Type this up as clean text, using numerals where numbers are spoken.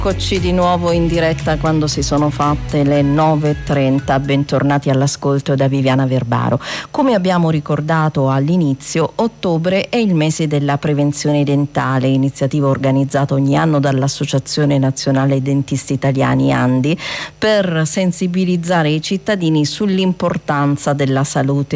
Eccoci di nuovo in diretta quando si sono fatte le 9:30. Bentornati all'ascolto da Viviana Verbaro. Come abbiamo ricordato all'inizio, ottobre è il mese della prevenzione dentale, iniziativa organizzata ogni anno dall'Associazione Nazionale Dentisti Italiani ANDI per sensibilizzare i cittadini sull'importanza della salute